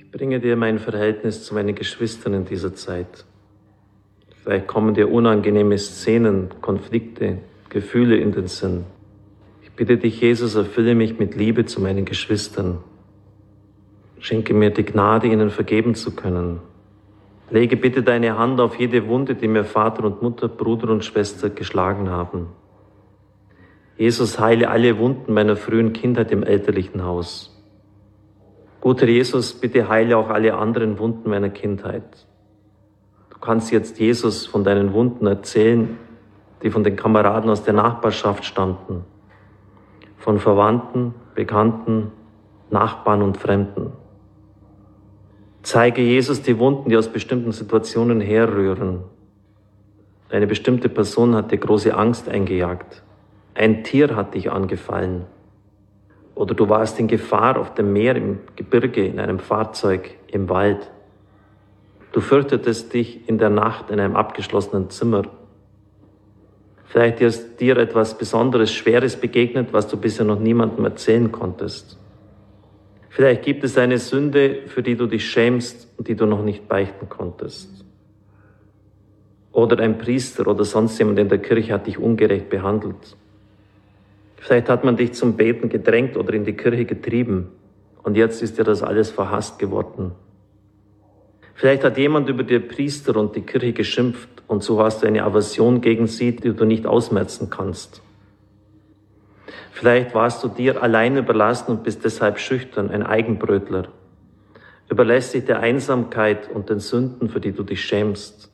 Ich bringe dir mein Verhältnis zu meinen Geschwistern in dieser Zeit. Vielleicht kommen dir unangenehme Szenen, Konflikte, Gefühle in den Sinn. Ich bitte dich, Jesus, erfülle mich mit Liebe zu meinen Geschwistern. Schenke mir die Gnade, ihnen vergeben zu können. Lege bitte deine Hand auf jede Wunde, die mir Vater und Mutter, Bruder und Schwester geschlagen haben. Jesus, heile alle Wunden meiner frühen Kindheit im elterlichen Haus. Guter Jesus, bitte heile auch alle anderen Wunden meiner Kindheit. Du kannst jetzt Jesus von deinen Wunden erzählen, die von den Kameraden aus der Nachbarschaft stammten, von Verwandten, Bekannten, Nachbarn und Fremden. Zeige Jesus die Wunden, die aus bestimmten Situationen herrühren. Eine bestimmte Person hat dir große Angst eingejagt. Ein Tier hat dich angefallen. Oder du warst in Gefahr auf dem Meer, im Gebirge, in einem Fahrzeug, im Wald. Du fürchtetest dich in der Nacht in einem abgeschlossenen Zimmer. Vielleicht ist dir etwas Besonderes, Schweres begegnet, was du bisher noch niemandem erzählen konntest. Vielleicht gibt es eine Sünde, für die du dich schämst und die du noch nicht beichten konntest. Oder ein Priester oder sonst jemand in der Kirche hat dich ungerecht behandelt. Vielleicht hat man dich zum Beten gedrängt oder in die Kirche getrieben und jetzt ist dir das alles verhasst geworden. Vielleicht hat jemand über die Priester und die Kirche geschimpft und so hast du eine Aversion gegen sie, die du nicht ausmerzen kannst. Vielleicht warst du dir allein überlassen und bist deshalb schüchtern, ein Eigenbrötler. Überlässt dich der Einsamkeit und den Sünden, für die du dich schämst.